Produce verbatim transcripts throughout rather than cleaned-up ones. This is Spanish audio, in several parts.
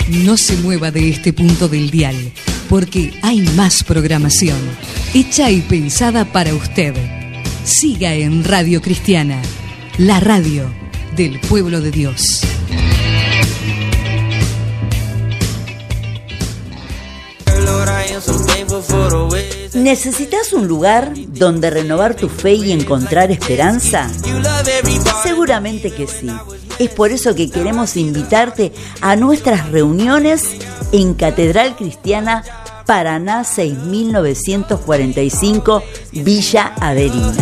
No se mueva de este punto del dial, porque hay más programación, hecha y pensada para usted. Siga en Radio Cristiana, la radio del pueblo de Dios. ¿Necesitas un lugar donde renovar tu fe y encontrar esperanza? Seguramente que sí. Es por eso que queremos invitarte a nuestras reuniones en Catedral Cristiana Paraná seis mil novecientos cuarenta y cinco, Villa Averina.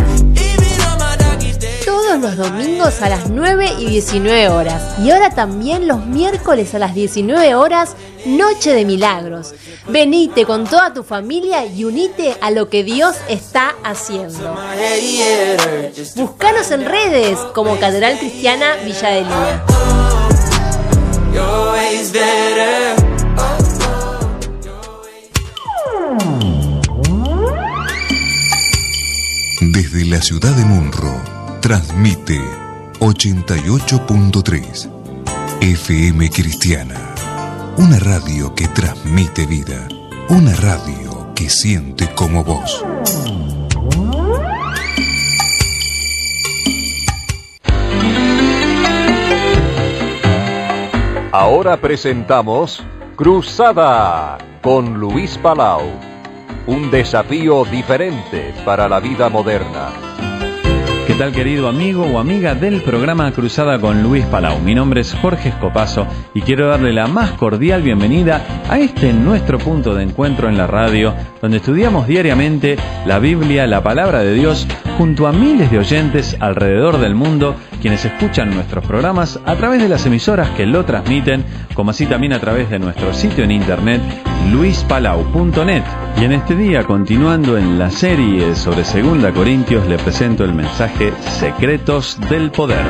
Todos los domingos a las nueve y diecinueve horas. Y ahora también los miércoles a las diecinueve horas, Noche de Milagros. Venite con toda tu familia y unite a lo que Dios está haciendo. Búscanos en redes como Catedral Cristiana Villa de Lina. Desde la ciudad de Munro, transmite ochenta y ocho punto tres F M Cristiana. Una radio que transmite vida. Una radio que siente como vos. Ahora presentamos Cruzada con Luis Palau. Un desafío diferente para la vida moderna. ¿Qué tal, querido amigo o amiga del programa Cruzada con Luis Palau? Mi nombre es Jorge Escopazo y quiero darle la más cordial bienvenida a este nuestro punto de encuentro en la radio, donde estudiamos diariamente la Biblia, la Palabra de Dios, junto a miles de oyentes alrededor del mundo, quienes escuchan nuestros programas a través de las emisoras que lo transmiten, como así también a través de nuestro sitio en internet, luis palau punto net. Y en este día, continuando en la serie sobre Segunda Corintios, le presento el mensaje Secretos del Poder.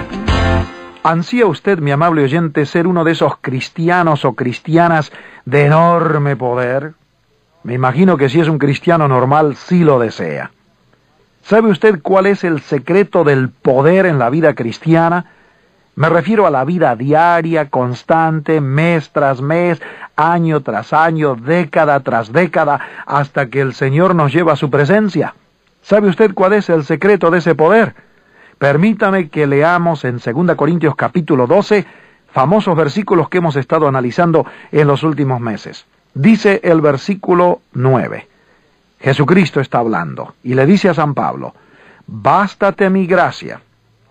¿Ansía usted, mi amable oyente, ser uno de esos cristianos o cristianas de enorme poder? Me imagino que si es un cristiano normal, sí lo desea. ¿Sabe usted cuál es el secreto del poder en la vida cristiana? Me refiero a la vida diaria, constante, mes tras mes, año tras año, década tras década, hasta que el Señor nos lleva a su presencia. ¿Sabe usted cuál es el secreto de ese poder? Permítame que leamos en Segunda Corintios capítulo doce, famosos versículos que hemos estado analizando en los últimos meses. Dice el versículo nueve. Jesucristo está hablando y le dice a San Pablo: bástate mi gracia,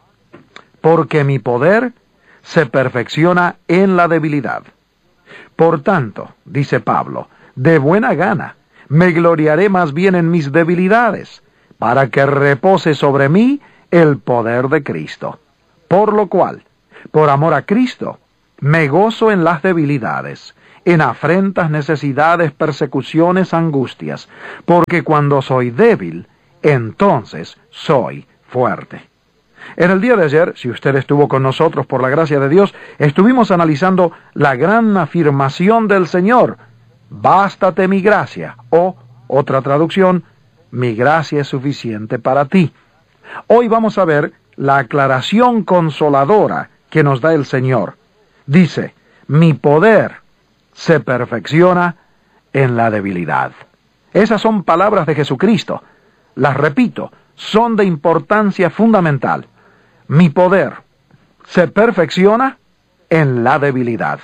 porque mi poder se perfecciona en la debilidad. Por tanto, dice Pablo, de buena gana me gloriaré más bien en mis debilidades, para que repose sobre mí el poder de Cristo. Por lo cual, por amor a Cristo, me gozo en las debilidades, en afrentas, necesidades, persecuciones, angustias, porque cuando soy débil, entonces soy fuerte. En el día de ayer, si usted estuvo con nosotros por la gracia de Dios, estuvimos analizando la gran afirmación del Señor: bástate mi gracia, o, otra traducción, mi gracia es suficiente para ti. Hoy vamos a ver la aclaración consoladora que nos da el Señor. Dice: mi poder se perfecciona en la debilidad. Esas son palabras de Jesucristo. Las repito, son de importancia fundamental. Mi poder se perfecciona en la debilidad.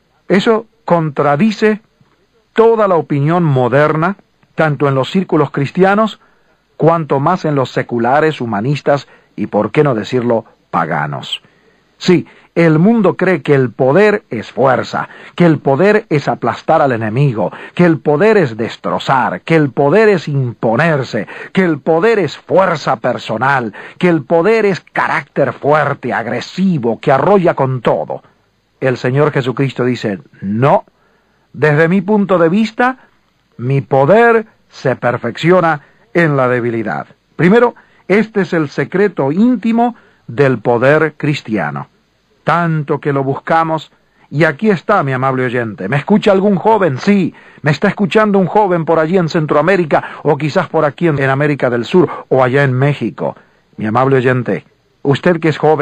Eso contradice toda la opinión moderna, tanto en los círculos cristianos, cuanto más en los seculares, humanistas y, por qué no decirlo, paganos. Sí, el mundo cree que el poder es fuerza, que el poder es aplastar al enemigo, que el poder es destrozar, que el poder es imponerse, que el poder es fuerza personal, que el poder es carácter fuerte, agresivo, que arrolla con todo. El Señor Jesucristo dice: no, desde mi punto de vista, mi poder se perfecciona en la debilidad. Primero, este es el secreto íntimo del poder cristiano. Tanto que lo buscamos, y aquí está, mi amable oyente. ¿Me escucha algún joven? Sí, me está escuchando un joven por allí en Centroamérica, o quizás por aquí en, en América del Sur, o allá en México. Mi amable oyente, usted que es joven,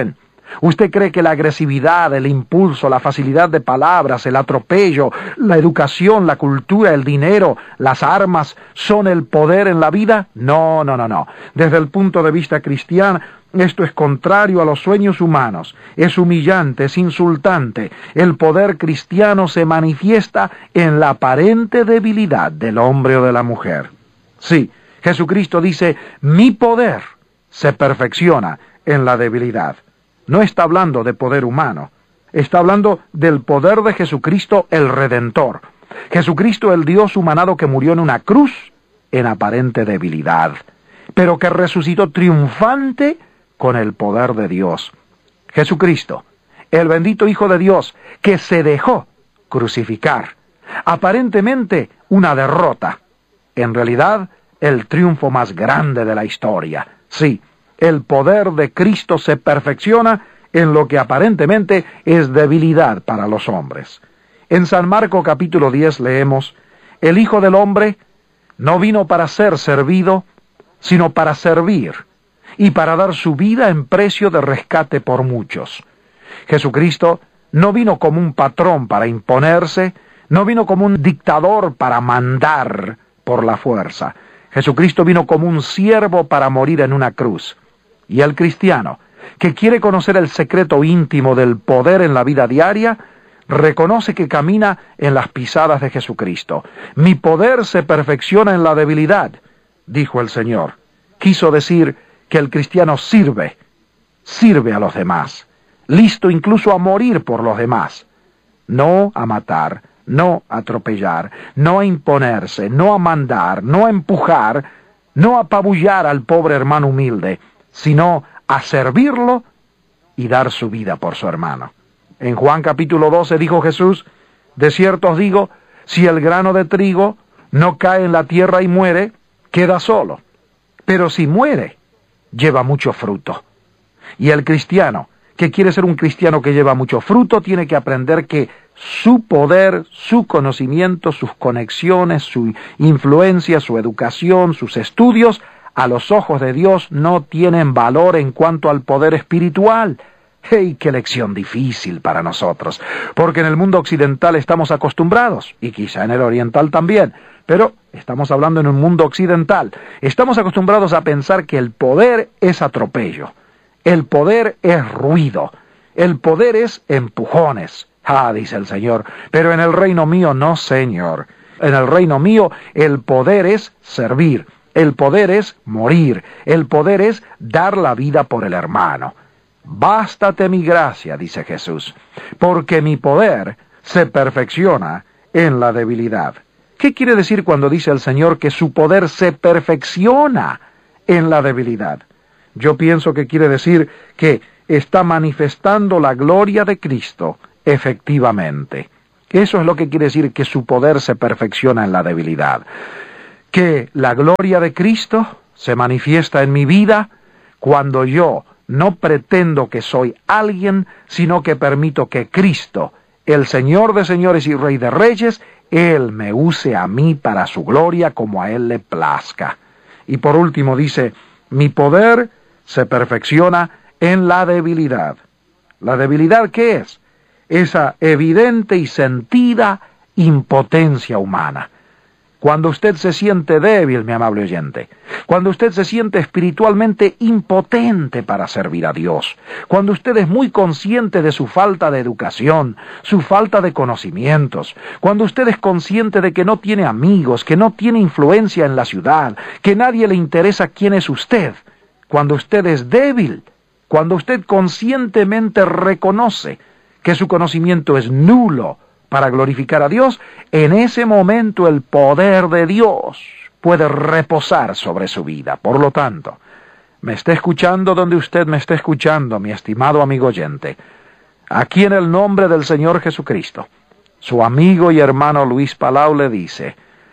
¿Usted cree que la agresividad, el impulso, la facilidad de palabras, el atropello, la educación, la cultura, el dinero, las armas son el poder en la vida? No, no, no, no. Desde el punto de vista cristiano, esto es contrario a los sueños humanos. Es humillante, es insultante. El poder cristiano se manifiesta en la aparente debilidad del hombre o de la mujer. Sí, Jesucristo dice, mi poder se perfecciona en la debilidad. No está hablando de poder humano, está hablando del poder de Jesucristo el Redentor. Jesucristo el Dios humanado que murió en una cruz en aparente debilidad, pero que resucitó triunfante con el poder de Dios. Jesucristo, el bendito Hijo de Dios, que se dejó crucificar. Aparentemente una derrota, en realidad el triunfo más grande de la historia. Sí, el poder de Cristo se perfecciona en lo que aparentemente es debilidad para los hombres. En San Marcos capítulo diez leemos, el Hijo del Hombre no vino para ser servido, sino para servir, y para dar su vida en precio de rescate por muchos. Jesucristo no vino como un patrón para imponerse, no vino como un dictador para mandar por la fuerza. Jesucristo vino como un siervo para morir en una cruz. Y el cristiano, que quiere conocer el secreto íntimo del poder en la vida diaria, reconoce que camina en las pisadas de Jesucristo. Mi poder se perfecciona en la debilidad, dijo el Señor. Quiso decir que el cristiano sirve, sirve a los demás, listo incluso a morir por los demás. No a matar, no a atropellar, no a imponerse, no a mandar, no a empujar, no a apabullar al pobre hermano humilde, sino a servirlo y dar su vida por su hermano. En Juan capítulo doce dijo Jesús, de cierto os digo, si el grano de trigo no cae en la tierra y muere, queda solo. Pero si muere, lleva mucho fruto. Y el cristiano, que quiere ser un cristiano que lleva mucho fruto, tiene que aprender que su poder, su conocimiento, sus conexiones, su influencia, su educación, sus estudios, a los ojos de Dios no tienen valor en cuanto al poder espiritual. ¡Hey, qué lección difícil para nosotros! Porque en el mundo occidental estamos acostumbrados, y quizá en el oriental también, pero estamos hablando en un mundo occidental. Estamos acostumbrados a pensar que el poder es atropello, el poder es ruido, el poder es empujones. Ah, dice el Señor, pero en el reino mío no, Señor. En el reino mío el poder es servir. El poder es morir, el poder es dar la vida por el hermano. Bástate mi gracia, dice Jesús, porque mi poder se perfecciona en la debilidad. ¿Qué quiere decir cuando dice el Señor que su poder se perfecciona en la debilidad? Yo pienso que quiere decir que está manifestando la gloria de Cristo efectivamente. Eso es lo que quiere decir que su poder se perfecciona en la debilidad. Que la gloria de Cristo se manifiesta en mi vida cuando yo no pretendo que soy alguien, sino que permito que Cristo, el Señor de señores y Rey de reyes, Él me use a mí para su gloria como a Él le plazca. Y por último dice, mi poder se perfecciona en la debilidad. ¿La debilidad qué es? Esa evidente y sentida impotencia humana. Cuando usted se siente débil, mi amable oyente, cuando usted se siente espiritualmente impotente para servir a Dios, cuando usted es muy consciente de su falta de educación, su falta de conocimientos, cuando usted es consciente de que no tiene amigos, que no tiene influencia en la ciudad, que nadie le interesa quién es usted, cuando usted es débil, cuando usted conscientemente reconoce que su conocimiento es nulo para glorificar a Dios, en ese momento el poder de Dios puede reposar sobre su vida. Por lo tanto, me está escuchando donde usted me está escuchando, mi estimado amigo oyente. Aquí en el nombre del Señor Jesucristo, su amigo y hermano Luis Palau le dice,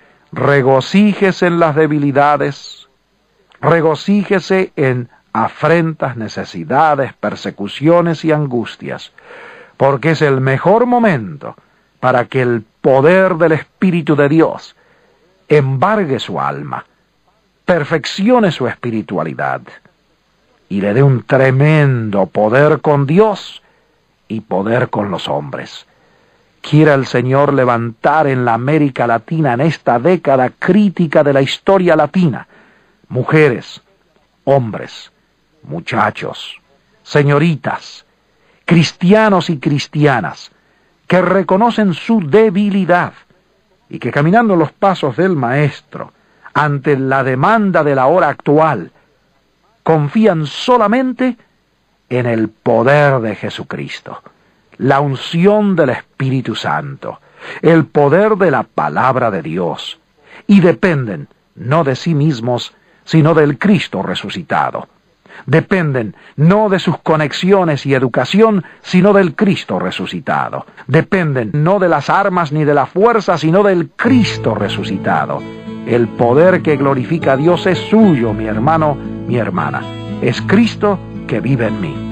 regocíjese en las debilidades, regocíjese en afrentas, necesidades, persecuciones y angustias, porque es el mejor momento para que el poder del Espíritu de Dios embargue su alma, perfeccione su espiritualidad. y le dé un tremendo poder con Dios y poder con los hombres. Quiera el Señor levantar en la América Latina, en esta década crítica de la historia latina, mujeres, hombres, muchachos, señoritas, cristianos y cristianas, que reconocen su debilidad y que caminando los pasos del Maestro, ante la demanda de la hora actual, confían solamente en el poder de Jesucristo, la unción del Espíritu Santo, el poder de la palabra de Dios, y dependen no de sí mismos, sino del Cristo resucitado. Dependen no de sus conexiones y educación, sino del Cristo resucitado. Dependen no de las armas ni de la fuerza, sino del Cristo resucitado. El poder que glorifica a Dios es suyo, mi hermano, mi hermana. Es Cristo que vive en mí.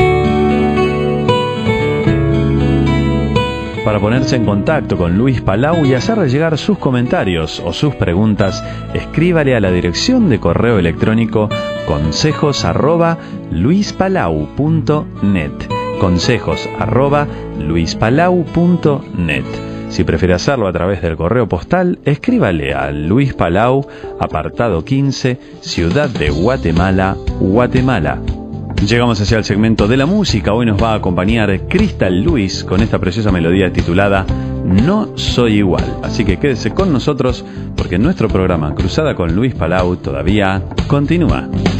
Para ponerse en contacto con Luis Palau y hacerle llegar sus comentarios o sus preguntas, escríbale a la dirección de correo electrónico consejos arroba luispalau punto net. Consejos arroba luispalau punto net. Si prefiere hacerlo a través del correo postal, escríbale a Luis Palau, apartado quince, Ciudad de Guatemala, Guatemala. Llegamos hacia el segmento de la música. Hoy nos va a acompañar Crystal Luis con esta preciosa melodía titulada No Soy Igual. Así que quédese con nosotros porque nuestro programa Cruzada con Luis Palau todavía continúa.